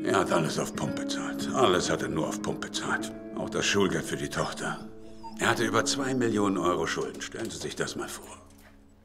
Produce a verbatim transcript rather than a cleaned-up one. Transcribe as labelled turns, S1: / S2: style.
S1: Er hat alles auf Pump bezahlt. Alles hat er nur auf Pump bezahlt. Auch das Schulgeld für die Tochter. Er hatte über zwei Millionen Euro Schulden. Stellen Sie sich das mal vor.